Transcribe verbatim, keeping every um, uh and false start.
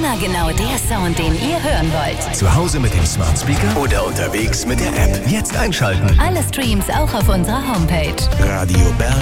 Immer genau der Sound, den ihr hören wollt. Zu Hause mit dem Smart Speaker oder unterwegs mit der App. Jetzt einschalten. Alle Streams auch auf unserer Homepage. Radio Berg.